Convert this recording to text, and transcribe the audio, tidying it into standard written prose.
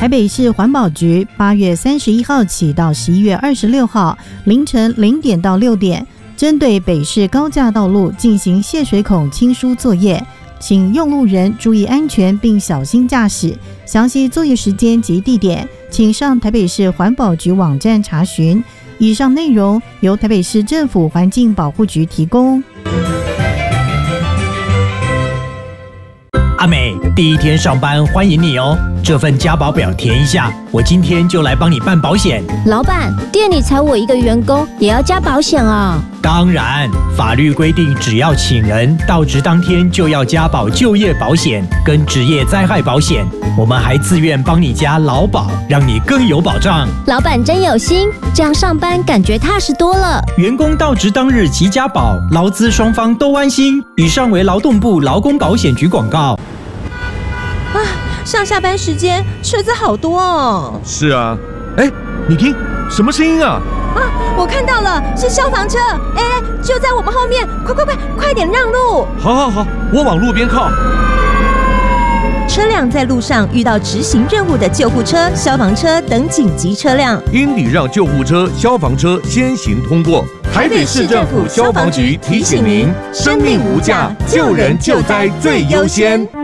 台北市环保局8月31号起到11月26号凌晨0点到6点，针对北市高架道路进行泄水孔清疏作业，请用路人注意安全并小心驾驶。详细作业时间及地点，请上台北市环保局网站查询。以上内容由台北市政府环境保护局提供。 阿美，第一天上班欢迎你哦！这份加保表填一下，我今天就来帮你办保险。 老板，店里才我一个员工，也要加保险啊？ 当然，法律规定，只要请人到职当天就要加保就业保险跟职业灾害保险，我们还自愿帮你加劳保，让你更有保障。 老板真有心，这样上班感觉踏实多了。 员工到职当日即加保，劳资双方都安心。以上为劳动部劳工保险局广告。 上下班时间车子好多哦。 是啊，你听，什么声音啊？ 我看到了，是消防车。就在我们后面，快点让路！ 好，我往路边靠。 车辆在路上遇到执行任务的救护车、消防车等紧急车辆， 应礼让救护车、消防车先行通过。台北市政府消防局提醒您：生命无价，救人救灾最优先。